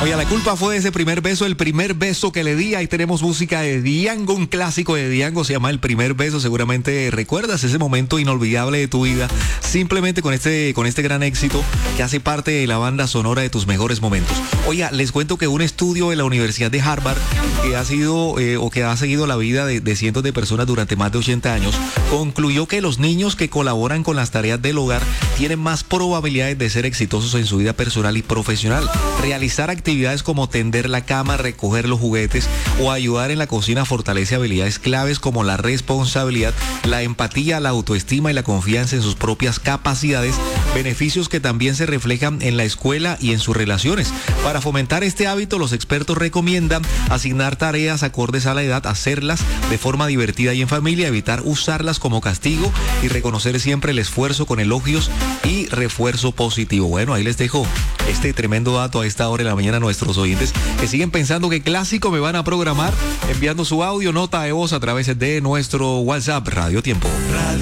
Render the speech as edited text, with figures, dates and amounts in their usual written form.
Oiga, la culpa fue de ese primer beso, el primer beso que le di. Ahí tenemos música de Diango, un clásico de Diango, se llama El Primer Beso. Seguramente recuerdas ese momento inolvidable de tu vida, simplemente con este gran éxito que hace parte de la banda sonora de tus mejores momentos. Oiga, les cuento que un estudio de la Universidad de Harvard que ha sido que ha seguido la vida de cientos de personas durante más de 80 años, concluyó que los niños que colaboran con las tareas del hogar tienen más probabilidades de ser exitosos en su vida personal y profesional. Realizar actividades como tender la cama, recoger los juguetes o ayudar en la cocina fortalece habilidades claves como la responsabilidad, la empatía, la autoestima y la confianza en sus propias capacidades, beneficios que también se reflejan en la escuela y en sus relaciones. Para fomentar este hábito, los expertos recomiendan asignar tareas acordes a la edad, hacerlas de forma divertida y en familia, evitar usarlas como castigo y reconocer siempre el esfuerzo con elogios y refuerzo positivo. Bueno, ahí les dejo este tremendo dato a esta hora de la mañana a nuestros oyentes que siguen pensando que clásico me van a programar, enviando su audio, nota de voz a través de nuestro WhatsApp Radio Tiempo.